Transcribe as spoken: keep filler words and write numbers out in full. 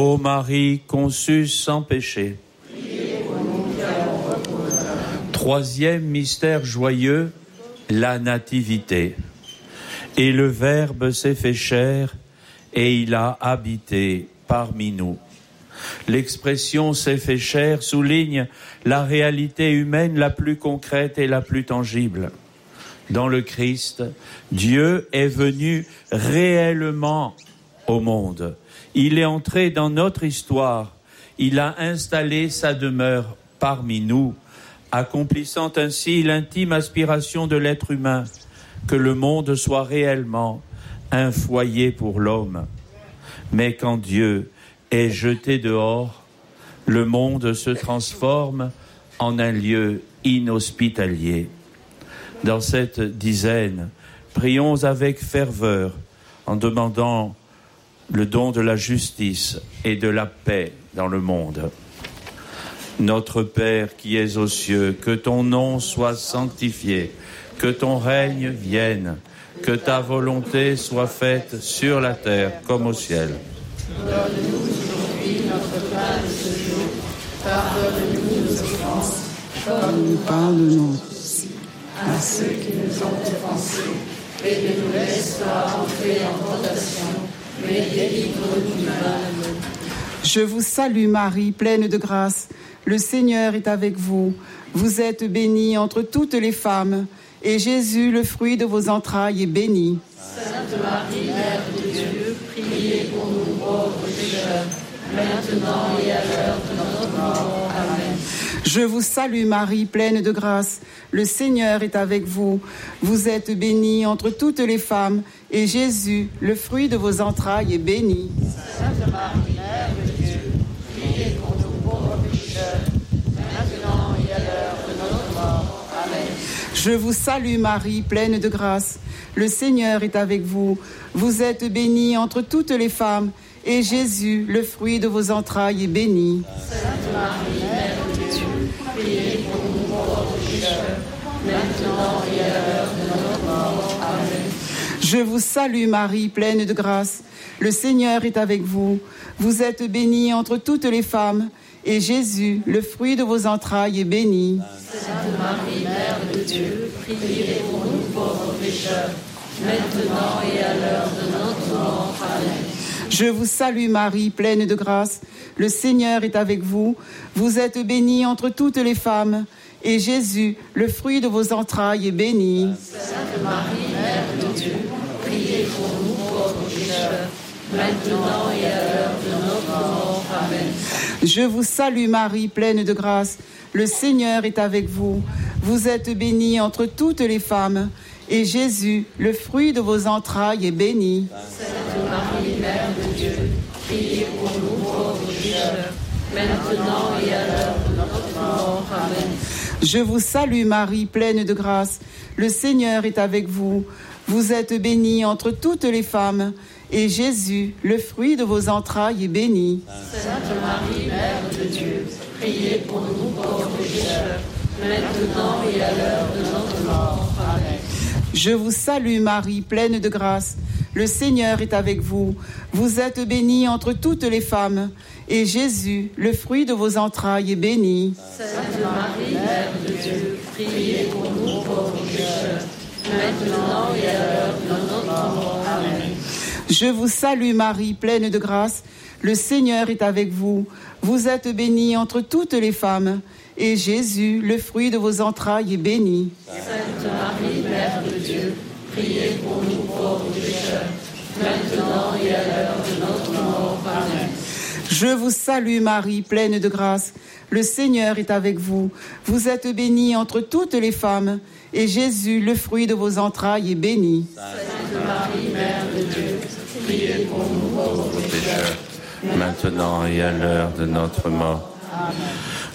Ô Marie conçue sans péché. Troisième mystère joyeux, la nativité. Et le Verbe s'est fait chair et il a habité parmi nous. L'expression s'est fait chair souligne la réalité humaine la plus concrète et la plus tangible. Dans le Christ, Dieu est venu réellement au monde. Il est entré dans notre histoire. Il a installé sa demeure parmi nous, accomplissant ainsi l'intime aspiration de l'être humain, que le monde soit réellement un foyer pour l'homme. Mais quand Dieu est jeté dehors, le monde se transforme en un lieu inhospitalier. Dans cette dizaine, prions avec ferveur en demandant le don de la justice et de la paix dans le monde. Notre Père qui es aux cieux, que ton nom soit sanctifié, que ton règne vienne, que ta volonté soit faite sur la terre comme au ciel. Donne-nous aujourd'hui notre pain de ce jour. Pardonne-nous nos offenses, comme nous pardonnons aussi à ceux qui nous ont offensés. Et ne nous laisse pas entrer en tentation, mais délivre-nous du mal. Je vous salue Marie, pleine de grâce. Le Seigneur est avec vous. Vous êtes bénie entre toutes les femmes, et Jésus, le fruit de vos entrailles, est béni. Sainte Marie, Mère de Dieu, priez pour nous pauvres pécheurs, maintenant et à l'heure de notre mort. Amen. Je vous salue Marie, pleine de grâce. Le Seigneur est avec vous. Vous êtes bénie entre toutes les femmes, et Jésus, le fruit de vos entrailles, est béni. Sainte Marie, Mère de Dieu, priez pour nous pauvres pécheurs, maintenant et à l'heure de notre mort. Amen. Je vous salue Marie, pleine de grâce. Le Seigneur est avec vous. Vous êtes bénie entre toutes les femmes, et Jésus, le fruit de vos entrailles, est béni. Sainte Marie, Mère de Dieu, priez pour nous pauvres pécheurs, maintenant et à l'heure de notre mort. Amen. Je vous salue Marie, pleine de grâce. Le Seigneur est avec vous. Vous êtes bénie entre toutes les femmes, et Jésus, le fruit de vos entrailles, est béni. Sainte Marie, Mère de Dieu, priez pour nous pauvres pécheurs, maintenant et à l'heure de notre mort. Amen. Je vous salue Marie, pleine de grâce. Le Seigneur est avec vous. Vous êtes bénie entre toutes les femmes, et Jésus, le fruit de vos entrailles, est béni. Sainte Marie, Mère de Dieu, priez pour nous pauvres pécheurs, maintenant et à l'heure de notre mort. Amen. Je vous salue Marie, pleine de grâce. Le Seigneur est avec vous. Vous êtes bénie entre toutes les femmes, et Jésus, le fruit de vos entrailles, est béni. Sainte Marie, Mère de Dieu, priez pour nous pauvres pécheurs, maintenant et à l'heure de notre mort. Amen. Je vous salue Marie, pleine de grâce. Le Seigneur est avec vous. Vous êtes bénie entre toutes les femmes, et Jésus, le fruit de vos entrailles, est béni. Sainte Marie, Mère de Dieu, priez pour nous pauvres pécheurs, maintenant et à l'heure de notre mort. Amen. Je vous salue Marie, pleine de grâce. Le Seigneur est avec vous. Vous êtes bénie entre toutes les femmes, et Jésus, le fruit de vos entrailles, est béni. Sainte Marie, Mère de Dieu, priez pour nous pauvres pécheurs, maintenant et à l'heure de notre mort. Amen. Je vous salue Marie, pleine de grâce. Le Seigneur est avec vous. Vous êtes bénie entre toutes les femmes, et Jésus, le fruit de vos entrailles, est béni. Sainte Marie, Mère de Dieu, priez pour nous pauvres pécheurs, maintenant et à l'heure de notre mort. Amen. Je vous salue Marie, pleine de grâce. Le Seigneur est avec vous. Vous êtes bénie entre toutes les femmes, et Jésus, le fruit de vos entrailles, est béni. Sainte Marie, Mère de Dieu, priez pour nous pauvres pécheurs, Maintenant et à l'heure de notre mort. Amen.